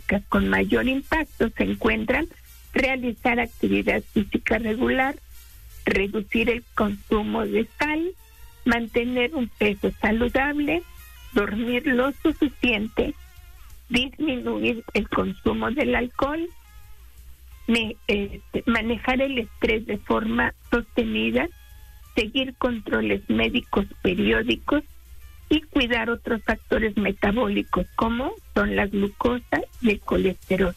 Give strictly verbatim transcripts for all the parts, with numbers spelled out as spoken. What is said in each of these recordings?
fisiológicas con mayor impacto se encuentran realizar actividad física regular, reducir el consumo de sal, mantener un peso saludable, dormir lo suficiente, disminuir el consumo del alcohol, me, eh, manejar el estrés de forma sostenida, seguir controles médicos periódicos y cuidar otros factores metabólicos como son la glucosa y el colesterol.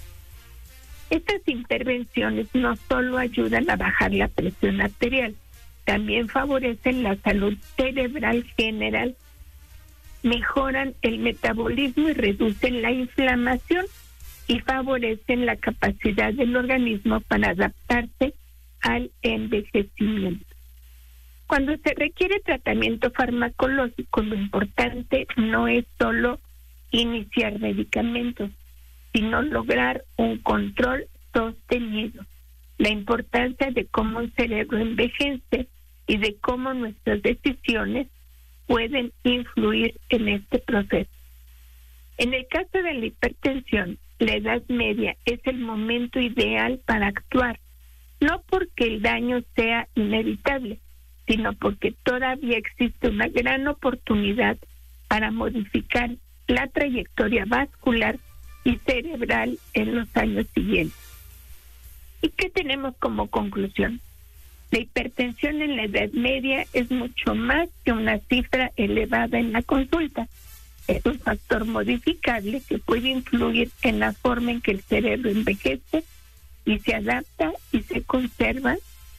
Estas intervenciones no solo ayudan a bajar la presión arterial, también favorecen la salud cerebral general, mejoran el metabolismo y reducen la inflamación y favorecen la capacidad del organismo para adaptarse al envejecimiento. Cuando se requiere tratamiento farmacológico, lo importante no es solo iniciar medicamentos, sino lograr un control sostenido. La importancia de cómo el cerebro envejece y de cómo nuestras decisiones pueden influir en este proceso. En el caso de la hipertensión, la edad media es el momento ideal para actuar, no porque el daño sea inevitable, sino porque todavía existe una gran oportunidad para modificar la trayectoria vascular y cerebral en los años siguientes. ¿Y qué tenemos como conclusión? La hipertensión en la edad media es mucho más que una cifra elevada en la consulta. Es un factor modificable que puede influir en la forma en que el cerebro envejece y se adapta y se conserva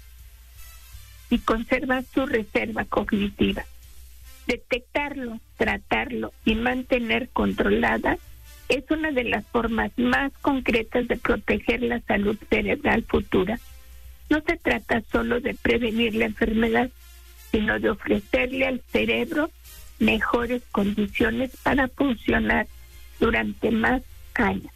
y conserva su reserva cognitiva. Detectarlo, tratarlo y mantener controlada es una de las formas más concretas de proteger la salud cerebral futura. No se trata solo de prevenir la enfermedad, sino de ofrecerle al cerebro mejores condiciones para funcionar durante más años.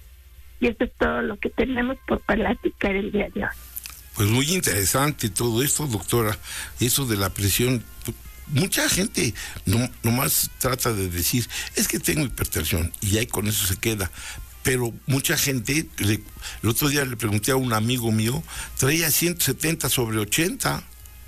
Y eso es todo lo que tenemos por platicar el día de hoy. Pues muy interesante todo esto, doctora, eso de la presión. Mucha gente no, nomás trata de decir, es que tengo hipertensión, y ahí con eso se queda. Pero mucha gente, le, el otro día le pregunté a un amigo mío, traía ciento setenta sobre ochenta,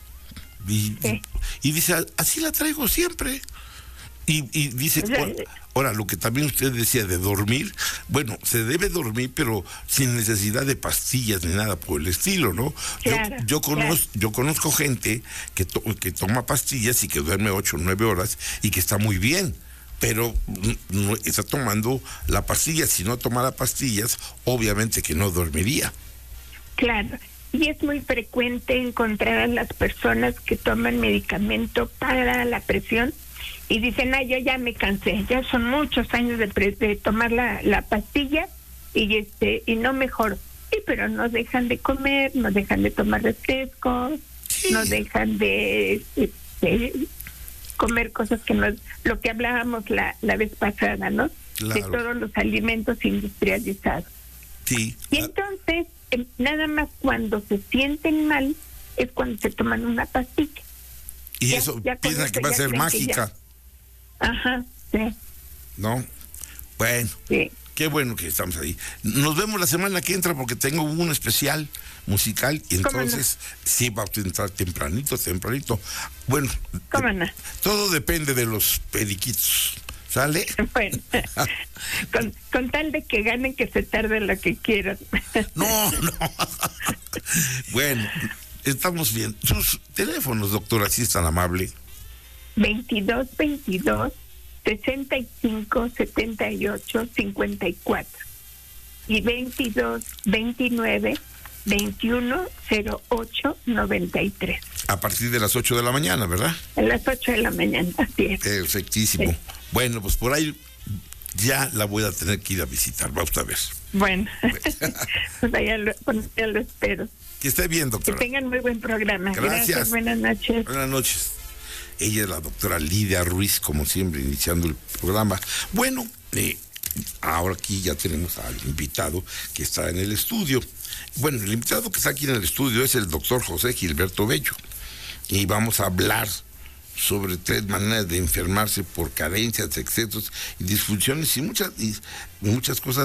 y, sí. y, y dice, así la traigo siempre. Y, y dice, ahora, ahora, lo que también usted decía de dormir, bueno, se debe dormir, pero sin necesidad de pastillas ni nada por el estilo, ¿no? Claro, yo, yo, conozco, claro. yo conozco gente que, to, que toma pastillas y que duerme ocho o nueve horas y que está muy bien, pero no está tomando la pastilla. Si no tomara pastillas, obviamente que no dormiría. Claro, y es muy frecuente encontrar a las personas que toman medicamento para la presión y dicen, ah, yo ya me cansé, ya son muchos años de, pre- de tomar la, la pastilla y este y no mejor. Sí, pero no dejan de comer, no dejan de tomar refrescos, sí. no dejan de, de, de comer cosas que no, lo que hablábamos la, la vez pasada, ¿no? Claro. De todos los alimentos industrializados. Sí. Y entonces, eh, nada más cuando se sienten mal es cuando se toman una pastilla. Y ya, eso ya piensan que va a ser mágica. Ajá, sí. ¿No? Bueno, sí. Qué bueno que estamos ahí. Nos vemos la semana que entra porque tengo un especial musical y entonces no? sí va a entrar tempranito, tempranito. Bueno, ¿Cómo no? todo depende de los periquitos. ¿Sale? Bueno, con, con tal de que ganen, que se tarde lo que quieran. No, no. Bueno, estamos bien. Sus teléfonos, doctora, si es tan amable. veintidós veintidós sesenta y cinco setenta y ocho cincuenta y cuatro y veintidós veintinueve veintiuno cero ocho noventa y tres. A partir de las ocho de la mañana, ¿verdad? A las ocho de la mañana, así es. Perfectísimo. Sí. Bueno, pues por ahí ya la voy a tener que ir a visitar, va usted a ver. Bueno, pues allá lo, ya lo espero. Que esté bien, doctora. Que tengan muy buen programa. Gracias. Gracias, buenas noches. Buenas noches. Ella es la doctora Lidia Ruiz, como siempre, iniciando el programa. Bueno, eh, ahora aquí ya tenemos al invitado que está en el estudio. Bueno, el invitado que está aquí en el estudio es el doctor José Gilberto Bello. Y vamos a hablar sobre tres maneras de enfermarse por carencias, excesos y disfunciones y muchas, y muchas cosas